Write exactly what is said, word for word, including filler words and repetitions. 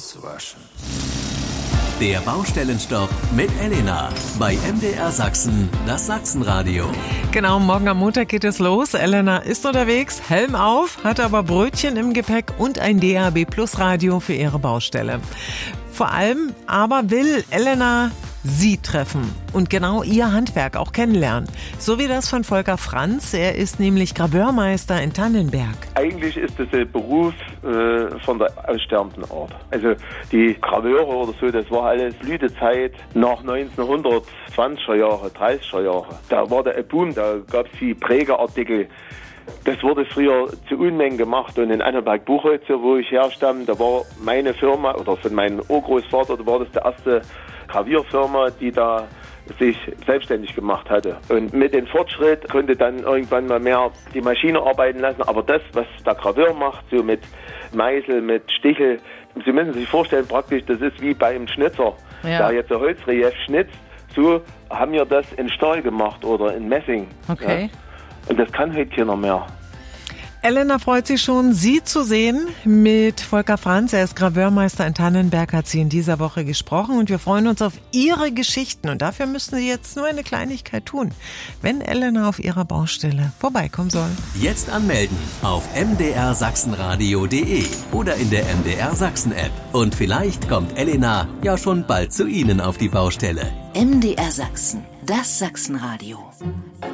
auswaschen. Der Baustellenstopp mit Elena bei M D R Sachsen, das Sachsenradio. Genau, morgen am Montag geht es los. Elena ist unterwegs, Helm auf, hat aber Brötchen im Gepäck und ein D A B Plus Radio für ihre Baustelle. Vor allem aber will Elena Sie treffen und genau Ihr Handwerk auch kennenlernen. So wie das von Volker Franz. Er ist nämlich Graveurmeister in Tannenberg. Eigentlich ist das ein Beruf äh, von der aussterbenden Art. Also die Graveure oder so, das war alles Blütezeit nach neunzehnhundertzwanziger Jahre, dreißiger Jahre. Da war der Boom, da gab es die Prägeartikel. Das wurde früher zu Unmengen gemacht und in Annaberg-Buchholz, wo ich herstamme, da war meine Firma oder von meinem Urgroßvater, da war das der erste Gravierfirma, die da sich selbstständig gemacht hatte. Und mit dem Fortschritt konnte dann irgendwann mal mehr die Maschine arbeiten lassen. Aber das, was der Graveur macht, so mit Meißel, mit Stichel, Sie müssen sich vorstellen, praktisch, das ist wie bei einem Schnitzer, ja, der jetzt ein Holzrelief schnitzt. So haben wir das in Stahl gemacht oder in Messing. Okay. Ja. Und das kann heute keiner mehr. Elena freut sich schon, Sie zu sehen mit Volker Franz. Er ist Graveurmeister in Tannenberg, hat sie in dieser Woche gesprochen. Und wir freuen uns auf Ihre Geschichten. Und dafür müssen Sie jetzt nur eine Kleinigkeit tun, wenn Elena auf Ihrer Baustelle vorbeikommen soll. Jetzt anmelden auf m d r sachsenradio punkt d e oder in der M D R Sachsen App. Und vielleicht kommt Elena ja schon bald zu Ihnen auf die Baustelle. M D R Sachsen, das Sachsenradio.